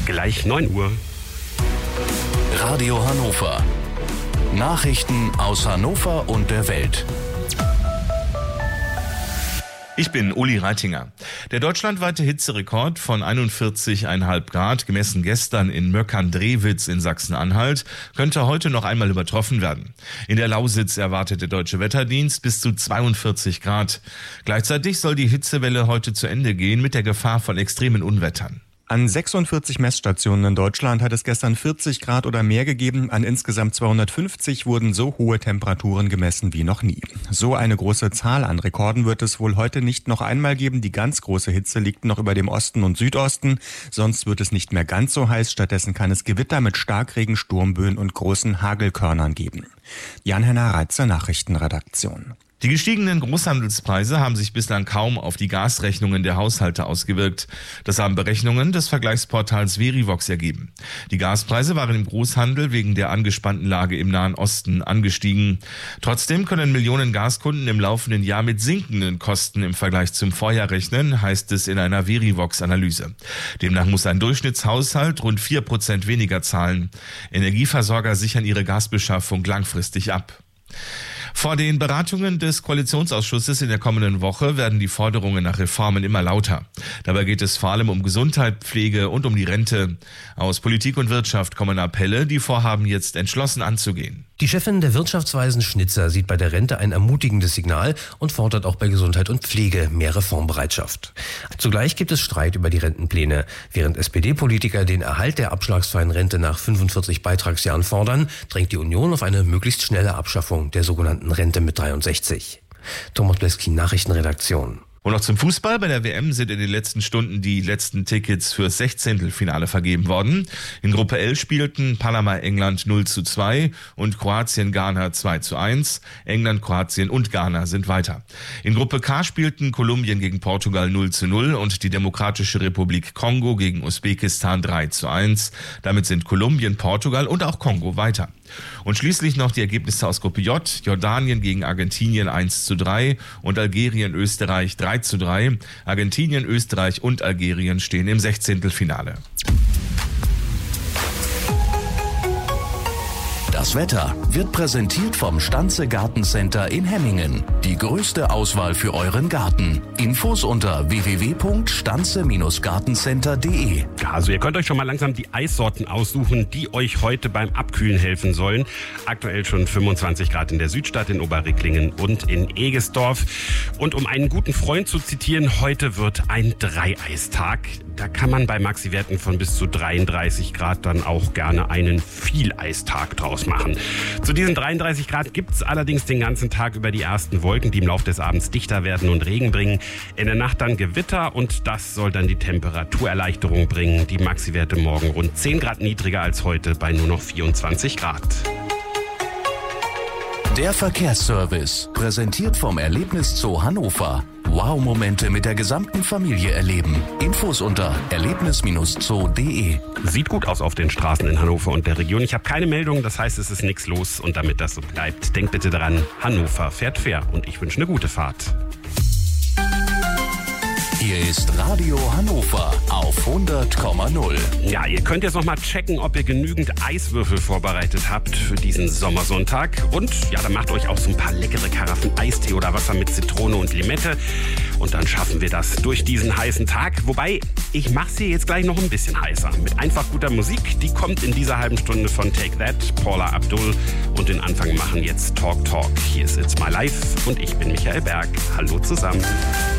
gleich 9 Uhr. Radio Hannover. Nachrichten aus Hannover und der Welt. Ich bin Uli Reitinger. Der deutschlandweite Hitzerekord von 41,5 Grad, gemessen gestern in Möckern-Drewitz in Sachsen-Anhalt, könnte heute noch einmal übertroffen werden. In der Lausitz erwartet der Deutsche Wetterdienst bis zu 42 Grad. Gleichzeitig soll die Hitzewelle heute zu Ende gehen mit der Gefahr von extremen Unwettern. An 46 Messstationen in Deutschland hat es gestern 40 Grad oder mehr gegeben. An insgesamt 250 wurden so hohe Temperaturen gemessen wie noch nie. So eine große Zahl an Rekorden wird es wohl heute nicht noch einmal geben. Die ganz große Hitze liegt noch über dem Osten und Südosten. Sonst wird es nicht mehr ganz so heiß. Stattdessen kann es Gewitter mit Starkregen, Sturmböen und großen Hagelkörnern geben. Jan-Henner Reitzer, Nachrichtenredaktion. Die gestiegenen Großhandelspreise haben sich bislang kaum auf die Gasrechnungen der Haushalte ausgewirkt. Das haben Berechnungen des Vergleichsportals Verivox ergeben. Die Gaspreise waren im Großhandel wegen der angespannten Lage im Nahen Osten angestiegen. Trotzdem können Millionen Gaskunden im laufenden Jahr mit sinkenden Kosten im Vergleich zum Vorjahr rechnen, heißt es in einer Verivox-Analyse. Demnach muss ein Durchschnittshaushalt rund 4% weniger zahlen. Energieversorger sichern ihre Gasbeschaffung langfristig ab. Vor den Beratungen des Koalitionsausschusses in der kommenden Woche werden die Forderungen nach Reformen immer lauter. Dabei geht es vor allem um Gesundheit, Pflege und um die Rente. Aus Politik und Wirtschaft kommen Appelle, die Vorhaben jetzt entschlossen anzugehen. Die Chefin der Wirtschaftsweisen Schnitzer sieht bei der Rente ein ermutigendes Signal und fordert auch bei Gesundheit und Pflege mehr Reformbereitschaft. Zugleich gibt es Streit über die Rentenpläne. Während SPD-Politiker den Erhalt der abschlagsfreien Rente nach 45 Beitragsjahren fordern, drängt die Union auf eine möglichst schnelle Abschaffung der sogenannten Rente mit 63. Thomas Bleski, Nachrichtenredaktion. Und noch zum Fußball. Bei der WM sind in den letzten Stunden die letzten Tickets fürs 16. vergeben worden. In Gruppe L spielten Panama England 0:2 und Kroatien Ghana 2:1. England, Kroatien und Ghana sind weiter. In Gruppe K spielten Kolumbien gegen Portugal 0:0 und die Demokratische Republik Kongo gegen Usbekistan 3:1. Damit sind Kolumbien, Portugal und auch Kongo weiter. Und schließlich noch die Ergebnisse aus Gruppe J. Jordanien gegen Argentinien 1:3 und Algerien, Österreich 3:3. Argentinien, Österreich und Algerien stehen im 16. Das Wetter wird präsentiert vom Stanze Gartencenter in Hemmingen. Die größte Auswahl für euren Garten. Infos unter www.stanze-gartencenter.de. Also ihr könnt euch schon mal langsam die Eissorten aussuchen, die euch heute beim Abkühlen helfen sollen. Aktuell schon 25 Grad in der Südstadt, in Oberricklingen und in Egesdorf. Und um einen guten Freund zu zitieren, heute wird ein Dreieistag. Da kann man bei Maxi-Werten von bis zu 33 Grad dann auch gerne einen Vieleistag draus machen. Zu diesen 33 Grad gibt es allerdings den ganzen Tag über die ersten Wolken, die im Laufe des Abends dichter werden und Regen bringen. In der Nacht dann Gewitter und das soll dann die Temperaturerleichterung bringen. Die Maxi-Werte morgen rund 10 Grad niedriger als heute bei nur noch 24 Grad. Der Verkehrsservice, präsentiert vom Erlebniszoo Hannover. Wow-Momente mit der gesamten Familie erleben. Infos unter erlebnis-zoo.de. Sieht gut aus auf den Straßen in Hannover und der Region. Ich habe keine Meldung, das heißt, es ist nichts los. Und damit das so bleibt, denkt bitte daran, Hannover fährt fair. Und ich wünsche eine gute Fahrt. Hier ist Radio Hannover auf 100,0. Ja, ihr könnt jetzt noch mal checken, ob ihr genügend Eiswürfel vorbereitet habt für diesen Sommersonntag. Und ja, dann macht euch auch so ein paar leckere Karaffen Eistee oder Wasser mit Zitrone und Limette. Und dann schaffen wir das durch diesen heißen Tag. Wobei, ich mache es hier jetzt gleich noch ein bisschen heißer. Mit einfach guter Musik, die kommt in dieser halben Stunde von Take That, Paula Abdul. Und den Anfang machen jetzt Talk Talk. Hier ist It's My Life und ich bin Michael Berg. Hallo zusammen.